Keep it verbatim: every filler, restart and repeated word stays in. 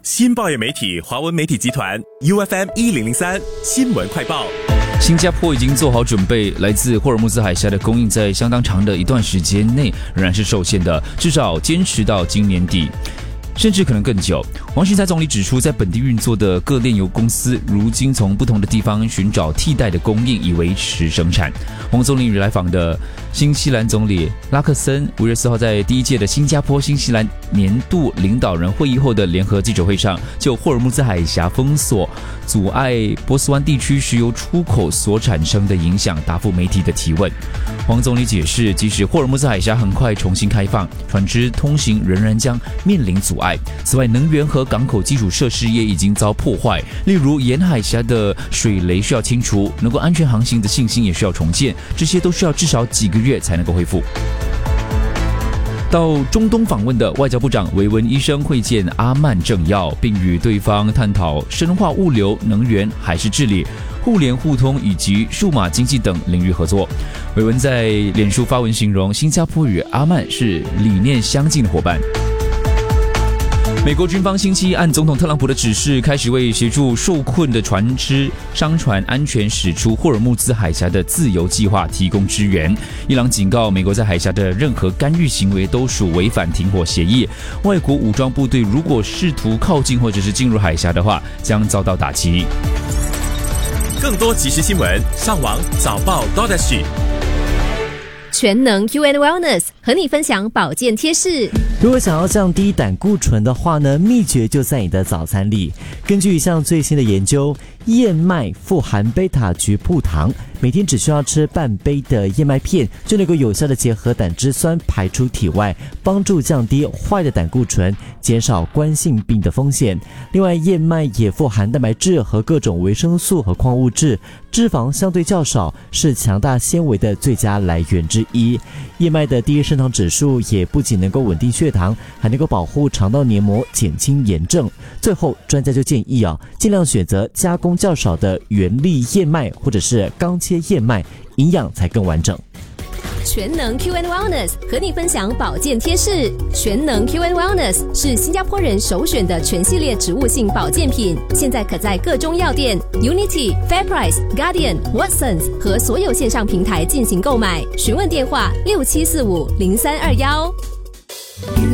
新报业媒体华文媒体集团 U F M 一零零三新闻快报。 新加坡已经做好准备，来自霍尔木兹海峡的供应在相当长的一段时间内仍然是受限的，至少坚持到今年底，甚至可能更久。王群才总理指出，在本地运作的各炼油公司如今从不同的地方寻找替代的供应以维持生产。王总理与来访的新西兰总理拉克森五月四号在第一届的新加坡新西兰年度领导人会议后的联合记者会上，就霍尔木兹海峡封锁阻碍波斯湾地区石油出口所产生的影响答复媒体的提问。王总理解释，即使霍尔木兹海峡很快重新开放，船只通行仍然将面临阻碍。此外，能源和港口基础设施也已经遭破坏，例如沿海峡的水雷需要清除，能够安全航行的信心也需要重建，这些都需要至少几个月才能够恢复。到中东访问的外交部长维文医生会见阿曼政要，并与对方探讨深化物流、能源、海事治理、互联互通以及数码经济等领域合作。维文在脸书发文形容新加坡与阿曼是理念相近的伙伴。美国军方星期一按总统特朗普的指示，开始为协助受困的船只商船安全驶出霍尔木兹海峡的自由计划提供支援。伊朗警告，美国在海峡的任何干预行为都属违反停火协议。外国武装部队如果试图靠近或者是进入海峡的话，将遭到打击。 更多即时新闻，上网早报 .sg。 全能 Q and Wellness 和你分享保健贴士。 如果想要降低胆固醇的话呢，秘诀就在你的早餐里。根据一项最新的研究，燕麦富含贝塔菊葡糖，每天只需要吃半杯的燕麦片，就能够有效的结合胆汁酸排出体外，帮助降低坏的胆固醇，减少冠心病的风险。另外，燕麦也富含蛋白质和各种维生素和矿物质，脂肪相对较少，是强大纤维的最佳来源之一。燕麦的低升糖指数也不仅能够稳定血糖，还能够保护肠道黏膜，减轻炎症。最后，专家就建议啊，尽量选择加工较少的原粒燕麦或者是刚切燕麦，营养才更完整。 全能 Q and Wellness 和你分享保健贴士。全能 Q and Wellness 是新加坡人首选的全系列植物性保健品，现在可在各中药店、Unity、FairPrice、Guardian、Watsons 和所有线上平台进行购买。询问电话六七四五零三二幺。